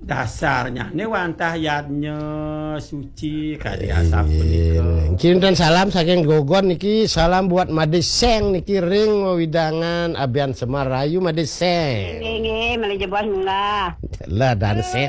dasarnya ini wantah yadnya suci kadi asap punika. Kirim dan salam saking Gogon niki, salam buat Madeseng niki ring widangan abian Semar Rayu Madeseng. Nggih, mali jebos mula. Lah dan